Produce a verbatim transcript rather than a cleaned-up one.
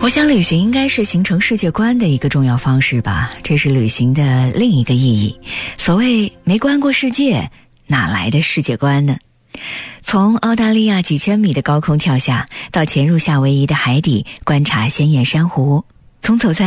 我想旅行应该是形成世界观的一个重要方式吧，这是旅行的另一个意义。所谓没观过世界，哪来的世界观呢？从澳大利亚几千米的高空跳下，到潜入夏威夷的海底观察鲜艳珊瑚，从走在